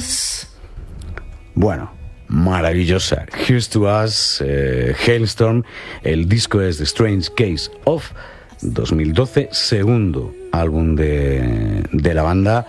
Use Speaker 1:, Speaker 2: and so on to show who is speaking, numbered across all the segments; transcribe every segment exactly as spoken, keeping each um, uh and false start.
Speaker 1: Bueno, maravillosa. Here's to Us, eh, Hailstorm. El disco es The Strange Case of dos mil doce, segundo álbum de, de la banda.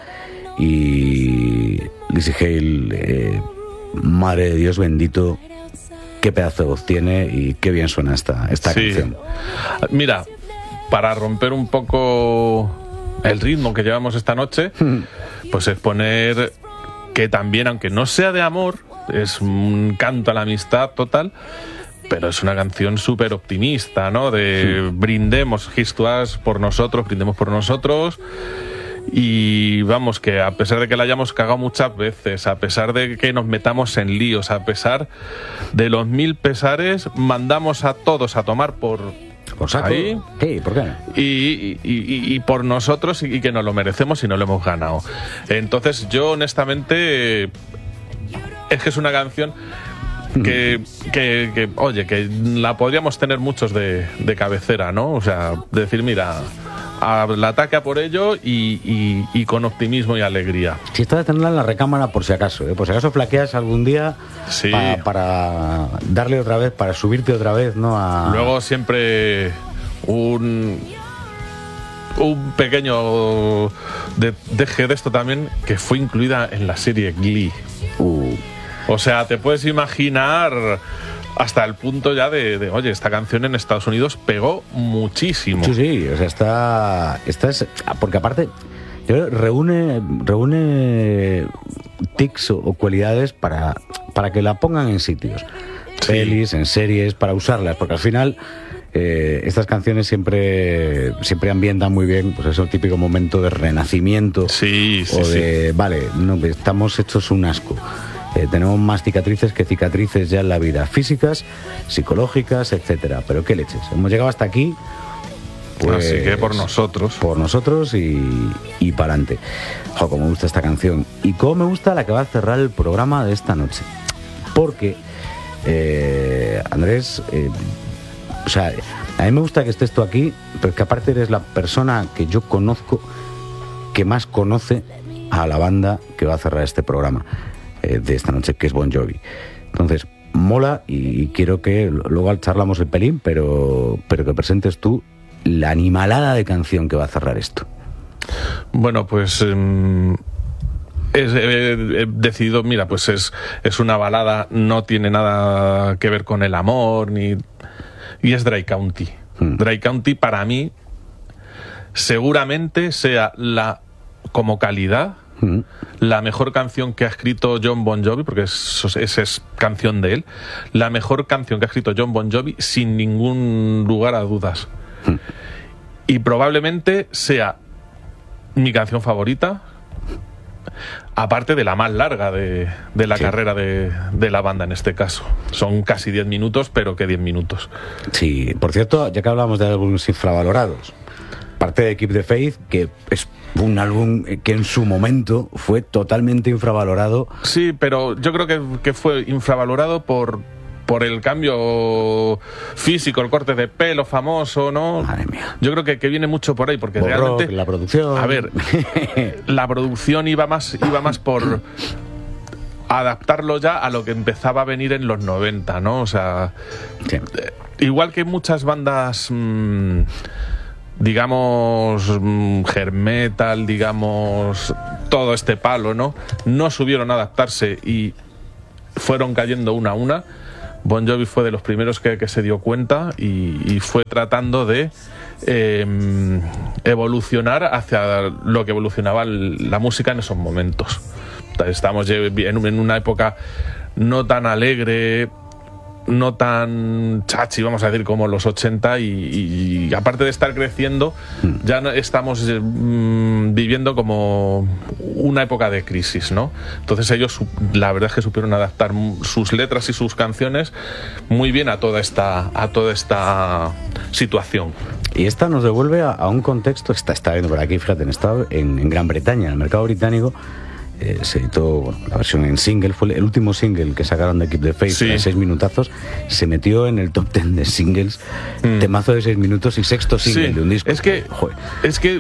Speaker 1: Y Lzzy Hale, eh, madre de Dios bendito, qué pedazo de voz tiene y qué bien suena esta, esta
Speaker 2: sí.
Speaker 1: canción.
Speaker 2: Mira, para romper un poco el ritmo que llevamos esta noche, pues es poner que también, aunque no sea de amor, es un canto a la amistad total, pero es una canción súper optimista, ¿no? De sí. brindemos, Here's to Us, por nosotros, brindemos por nosotros. Y vamos, que a pesar de que la hayamos cagado muchas veces, a pesar de que nos metamos en líos, a pesar de los mil pesares, mandamos a todos a tomar por...
Speaker 1: ¿Por saco?
Speaker 2: Ahí,
Speaker 1: ¿Qué? ¿Por qué?
Speaker 2: Y, y, y, y por nosotros, y que nos lo merecemos y no lo hemos ganado. Entonces yo honestamente es que es una canción que, que, que oye, que la podríamos tener muchos de, de cabecera, ¿no? O sea, decir, mira, al ataque a por ello y, y, y con optimismo y alegría.
Speaker 1: Si está de tenerla en la recámara por si acaso, ¿eh? Por si acaso flaqueas algún día,
Speaker 2: sí.
Speaker 1: pa, para darle otra vez, para subirte otra vez, ¿no? A...
Speaker 2: Luego siempre un un pequeño de, deje de esto también, que fue incluida en la serie Glee.
Speaker 1: Uh.
Speaker 2: O sea, te puedes imaginar hasta el punto ya de, de, oye, esta canción en Estados Unidos pegó muchísimo.
Speaker 1: Sí, sí, o sea, está, está es, porque aparte reúne, reúne tics o, o cualidades para, para que la pongan en sitios, sí. pelis, en series, para usarlas, porque al final eh, estas canciones siempre, siempre ambientan muy bien, pues ese típico momento de renacimiento,
Speaker 2: sí, sí,
Speaker 1: o de,
Speaker 2: sí.
Speaker 1: vale, no, estamos hechos un asco. Eh, tenemos más cicatrices que cicatrices ya en la vida, físicas, psicológicas, etcétera. Pero qué leches, hemos llegado hasta aquí, pues,
Speaker 2: así que por nosotros.
Speaker 1: Por nosotros y, y para adelante. Jo, cómo me gusta esta canción. Y cómo me gusta la que va a cerrar el programa de esta noche. Porque, eh, Andrés, eh, o sea, a mí me gusta que estés tú aquí, pero es que aparte eres la persona que yo conozco que más conoce a la banda que va a cerrar este programa de esta noche, que es Bon Jovi. Entonces, mola y quiero que luego charlamos el pelín, pero, pero que presentes tú la animalada de canción que va a cerrar esto.
Speaker 2: Bueno, pues eh, es, he, he decidido, mira, pues es, es una balada, no tiene nada que ver con el amor, ni y es Dry County. Hmm. Dry County para mí seguramente sea la, como calidad, la mejor canción que ha escrito Jon Bon Jovi, porque esa es, es canción de él, la mejor canción que ha escrito Jon Bon Jovi sin ningún lugar a dudas. Mm. Y probablemente sea mi canción favorita, aparte de la más larga de, de la sí. carrera de, de la banda en este caso. Son casi diez minutos, pero que diez minutos.
Speaker 1: Sí, por cierto, ya que hablamos de álbumes infravalorados, parte de Keep the Faith, que es un álbum que en su momento fue totalmente infravalorado.
Speaker 2: Sí, pero yo creo que, que fue infravalorado por, por el cambio físico, el corte de pelo famoso, ¿no?
Speaker 1: Madre mía.
Speaker 2: Yo creo que, que viene mucho por ahí, porque
Speaker 1: por
Speaker 2: realmente...
Speaker 1: rock, la producción...
Speaker 2: A ver, la producción iba más, iba más por adaptarlo ya a lo que empezaba a venir en los noventa, ¿no? O sea, sí. eh, igual que muchas bandas... Mmm, digamos hair metal, digamos todo este palo, ¿no? No subieron a adaptarse y fueron cayendo una a una. Bon Jovi fue de los primeros que, que se dio cuenta y, y fue tratando de eh, evolucionar hacia lo que evolucionaba la música en esos momentos. Estamos en una época no tan alegre, no tan chachi, vamos a decir, como los ochenta, y, y aparte de estar creciendo, ya no, estamos mm, viviendo como una época de crisis, ¿no? Entonces ellos, la verdad es que supieron adaptar sus letras y sus canciones muy bien a toda esta, a toda esta situación.
Speaker 1: Y esta nos devuelve a, a un contexto, está, está viendo por aquí, fíjate, en, estado, en, en Gran Bretaña, en el mercado británico. Eh, se editó, bueno, la versión en single, fue el último single que sacaron de Keep the Faith, sí. de seis minutazos, se metió en el top ten de singles, mm. temazo de seis minutos y sexto single sí. de un disco.
Speaker 2: Es que,
Speaker 1: Joder.
Speaker 2: es que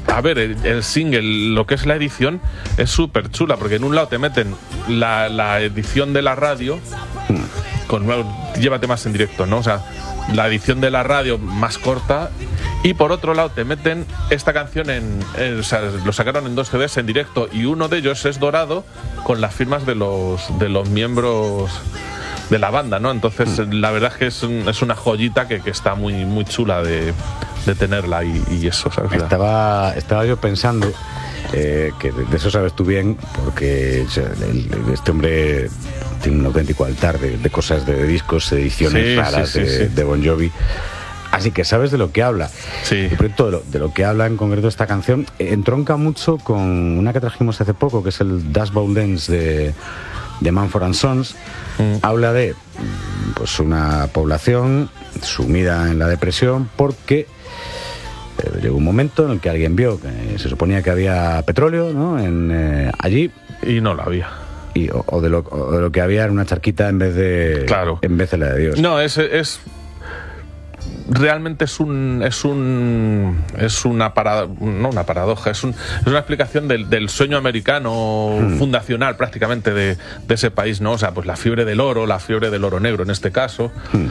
Speaker 2: a ver, el, el single, lo que es la edición, es súper chula, porque en un lado te meten la, la edición de la radio, mm. con lleva temas en directo, ¿no? O sea, la edición de la radio más corta, y por otro lado te meten esta canción en, en o sea, lo sacaron en dos C Ds en directo, y uno de ellos es dorado con las firmas de los de los miembros de la banda, ¿no? Entonces mm. la verdad es que es, un, es una joyita que, que está muy muy chula de, de tenerla y, y eso, ¿sabes?
Speaker 1: Estaba, estaba yo pensando eh, que de eso sabes tú bien, porque o sea, el, este hombre tiene un auténtico altar de, de cosas, de discos, ediciones sí, raras sí, sí, de, sí. de Bon Jovi. Así que sabes de lo que habla.
Speaker 2: Sí.
Speaker 1: Y por de lo, de lo que habla en concreto esta canción, entronca mucho con una que trajimos hace poco, que es el Dashboard Dance de, de Mumford and Sons. Mm. Habla de pues una población sumida en la depresión porque eh, llegó un momento en el que alguien vio que se suponía que había petróleo, ¿no? en, eh, allí.
Speaker 2: Y no lo había.
Speaker 1: Y, o, o, de lo, o de lo que había era una charquita en vez de,
Speaker 2: claro.
Speaker 1: en vez de la de Dios.
Speaker 2: No, es... es... realmente es un es un es una parada, no una paradoja, es, un, es una explicación del, del sueño americano mm. fundacional prácticamente de, de ese país, ¿no? O sea, pues la fiebre del oro, la fiebre del oro negro en este caso, mm.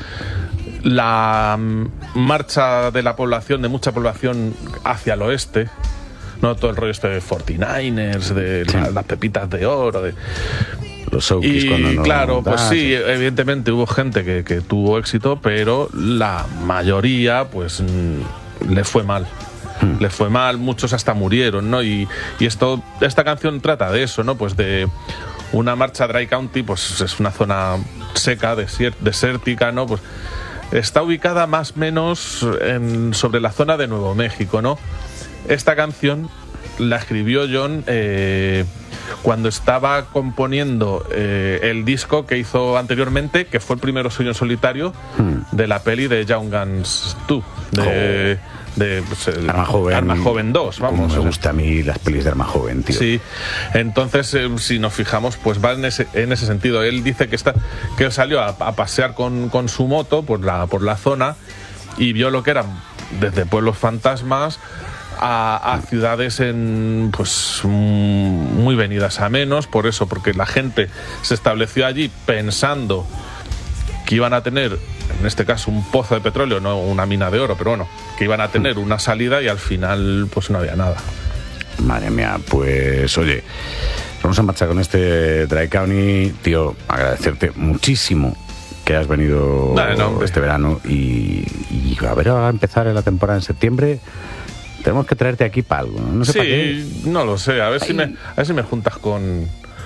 Speaker 2: la marcha de la población, de mucha población hacia el oeste, no todo el rollo este de forty-niners, de sí. la, las pepitas de oro, de
Speaker 1: los Okies,
Speaker 2: y
Speaker 1: cuando no,
Speaker 2: claro, pues
Speaker 1: ah,
Speaker 2: sí,
Speaker 1: sí,
Speaker 2: evidentemente hubo gente que, que tuvo éxito, pero la mayoría pues mm, le fue mal. Hmm. Le fue mal, muchos hasta murieron, ¿no? Y, y esto, esta canción trata de eso, ¿no? Pues de una marcha Dry County, pues es una zona seca, desier- desértica, ¿no? Pues está ubicada más o menos en, sobre la zona de Nuevo México, ¿no? Esta canción la escribió John eh, cuando estaba componiendo eh, el disco que hizo anteriormente, que fue el primero suyo en solitario, hmm. de la peli de Young Guns dos, de, oh. de pues, el,
Speaker 1: Arma Joven,
Speaker 2: Arma Joven dos, vamos.
Speaker 1: Me gusta a mí las pelis de Arma Joven, tío.
Speaker 2: Sí, entonces eh, si nos fijamos, pues va en ese, en ese sentido. Él dice que está que él salió a, a pasear con, con su moto por la, por la zona y vio lo que eran desde pueblos fantasmas A, a ciudades en pues muy venidas a menos, por eso, porque la gente se estableció allí pensando que iban a tener, en este caso, un pozo de petróleo, no una mina de oro, pero bueno, que iban a tener una salida y al final pues no había nada.
Speaker 1: Madre mía, pues oye, vamos a marchar con este Dry County, tío, agradecerte muchísimo que has venido no, no, este verano y, y a ver, a empezar la temporada en septiembre. Tenemos que traerte aquí para algo, ¿no? No sé
Speaker 2: sí,
Speaker 1: para qué.
Speaker 2: No lo sé. A ver, si me, a ver si me juntas con,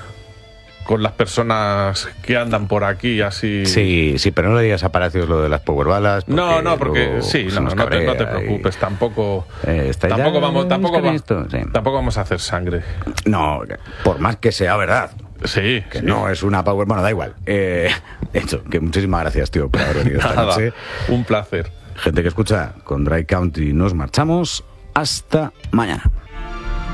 Speaker 2: con las personas que andan por aquí así.
Speaker 1: Sí, sí, pero no le digas a Palacios lo de las powerbalas.
Speaker 2: No, no, porque sí, no, no, te, no te preocupes. Y... Tampoco, eh, tampoco, vamos, tampoco, va, esto, sí. tampoco vamos a hacer sangre.
Speaker 1: No, por más que sea verdad.
Speaker 2: Sí,
Speaker 1: que
Speaker 2: sí.
Speaker 1: no es una power. Bueno, da igual. Eh, hecho, que muchísimas gracias, tío, por haber venido esta
Speaker 2: Nada,
Speaker 1: noche.
Speaker 2: Un placer.
Speaker 1: Gente que escucha, con Dry County nos marchamos. Hasta mañana.